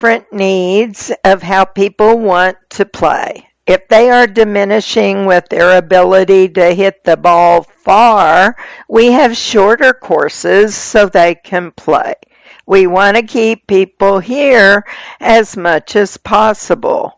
different needs of how people want to play. If they are diminishing with their ability to hit the ball far, we have shorter courses so they can play. We want to keep people here as much as possible.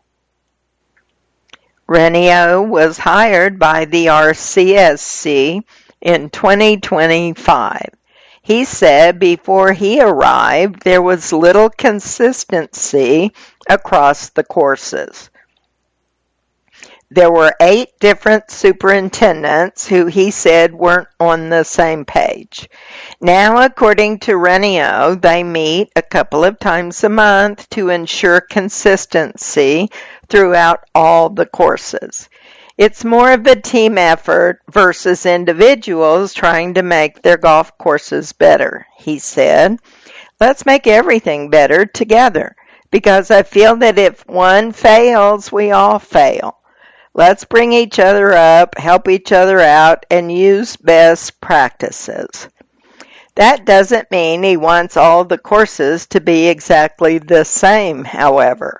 Renio was hired by the RCSC in 2025. He said before he arrived, there was little consistency across the courses. There were 8 different superintendents who he said weren't on the same page. Now, according to Renio, they meet a couple of times a month to ensure consistency throughout all the courses. It's more of a team effort versus individuals trying to make their golf courses better, he said. Let's make everything better together, because I feel that if one fails, we all fail. Let's bring each other up, help each other out, and use best practices. That doesn't mean he wants all the courses to be exactly the same, however.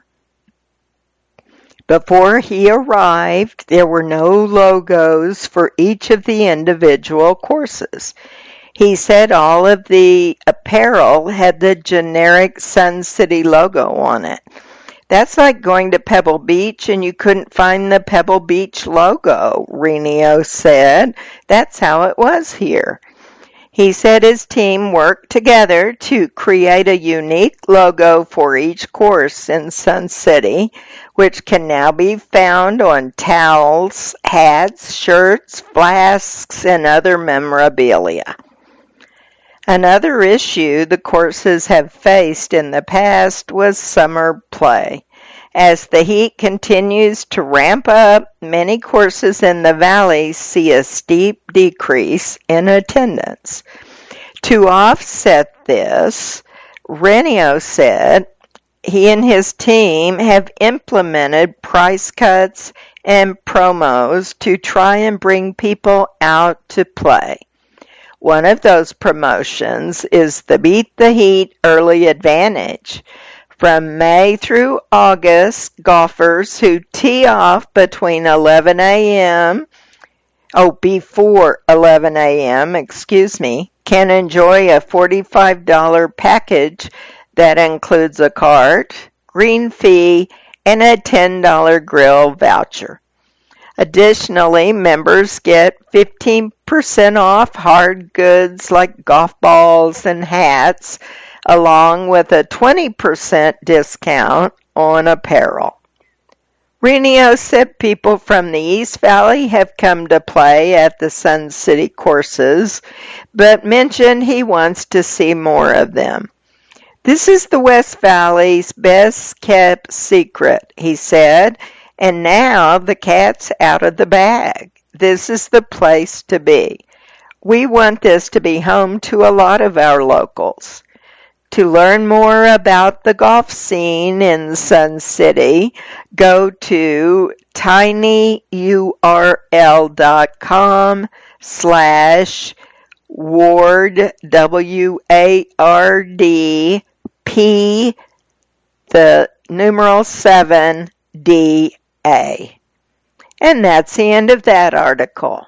Before he arrived, there were no logos for each of the individual courses. He said all of the apparel had the generic Sun City logo on it. That's like going to Pebble Beach and you couldn't find the Pebble Beach logo, Renio said. That's how it was here. He said his team worked together to create a unique logo for each course in Sun City, which can now be found on towels, hats, shirts, flasks, and other memorabilia. Another issue the courses have faced in the past was summer play. As the heat continues to ramp up, many courses in the valley see a steep decrease in attendance. To offset this, Renio said he and his team have implemented price cuts and promos to try and bring people out to play. One of those promotions is the Beat the Heat Early Advantage. From May through August, golfers who tee off between 11 a.m. before 11 a.m., can enjoy a $45 package that includes a cart, green fee, and a $10 grill voucher. Additionally, members get 15% off hard goods like golf balls and hats, along with a 20% discount on apparel. Renio said people from the East Valley have come to play at the Sun City courses, but mentioned he wants to see more of them. This is the West Valley's best kept secret, he said, and now the cat's out of the bag. This is the place to be. We want this to be home to a lot of our locals. To learn more about the golf scene in Sun City, go to tinyurl.com/Ward, WARDP, the numeral 7DA. And that's the end of that article.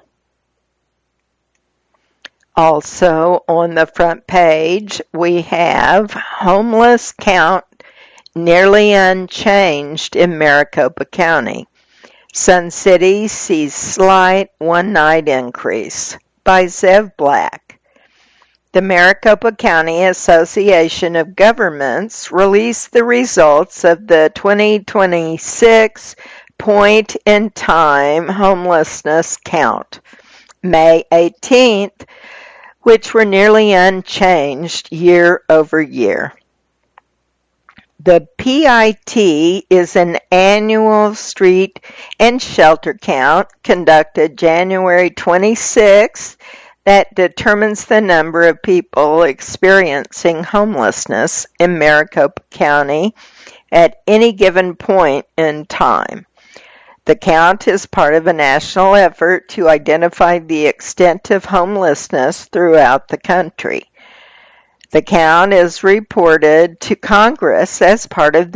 Also, on the front page, we have homeless count nearly unchanged in Maricopa County. Sun City sees slight one-night increase by Zev Black. The Maricopa County Association of Governments released the results of the 2026 point-in-time homelessness count, May 18th, which were nearly unchanged year over year. The PIT is an annual street and shelter count conducted January 26th that determines the number of people experiencing homelessness in Maricopa County at any given point in time. The count is part of a national effort to identify the extent of homelessness throughout the country. The count is reported to Congress as part of